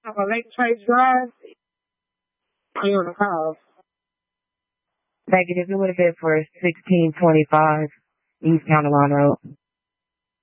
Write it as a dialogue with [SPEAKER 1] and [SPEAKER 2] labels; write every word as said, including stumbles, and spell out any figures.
[SPEAKER 1] On a Lake Trace Drive, here in the house.
[SPEAKER 2] Negative, it would have been for sixteen twenty-five East County Line Road.